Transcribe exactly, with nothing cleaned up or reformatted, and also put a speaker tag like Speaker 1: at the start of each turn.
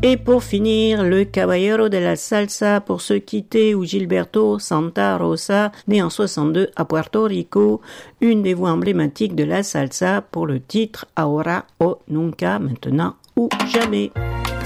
Speaker 1: Et pour finir, le Caballero de la Salsa pour se quitter, ou Gilberto Santa Rosa, né en soixante-deux à Puerto Rico, une des voix emblématiques de la salsa pour le titre Ahora o Nunca, maintenant ou jamais.